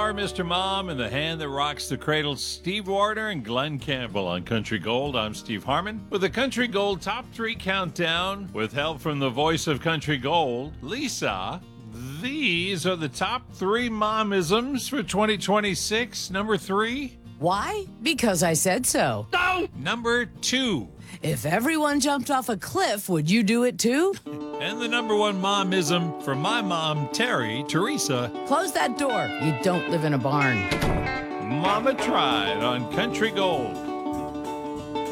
are Mr. Mom and the hand that rocks the cradle, Steve Warner and Glenn Campbell on Country Gold. I'm Steve Harmon with the Country Gold Top 3 Countdown with help from the voice of Country Gold, Lisa. These are the top 3 momisms for 2026. Number 3. Why? Because I said so. No! Number 2. If everyone jumped off a cliff, would you do it too? And the number 1 momism for my mom, Teresa. Close that door. You don't live in a barn. Mama tried on Country Gold.